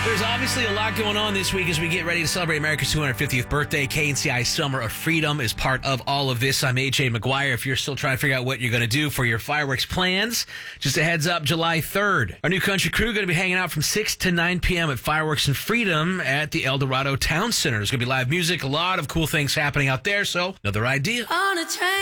There's obviously a lot going on this week as we get ready to celebrate America's 250th birthday. KNCI Summer of Freedom is part of all of this. I'm AJ McGuire. If you're still trying to figure out what you're going to do for your fireworks plans, just a heads up, July 3rd. Our new country crew going to be hanging out from 6 to 9 p.m. at Fireworks and Freedom at the El Dorado Town Center. There's going to be live music, a lot of cool things happening out there. So another idea. On a train.